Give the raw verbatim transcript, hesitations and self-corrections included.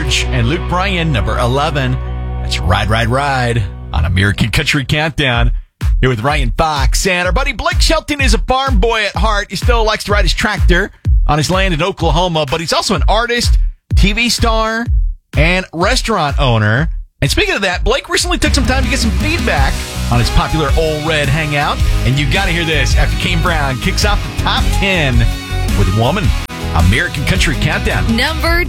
George and Luke Bryan, number eleven. That's Ride, Ride, Ride on American Country Countdown. Here with Ryan Fox. And our buddy Blake Shelton is a farm boy at heart. He still likes to ride his tractor on his land in Oklahoma, but he's also an artist, T V star, and restaurant owner. And speaking of that, Blake recently took some time to get some feedback on his popular Old Red Hangout. And you got to hear this after Kane Brown kicks off the top ten with Woman. American Country Countdown. Number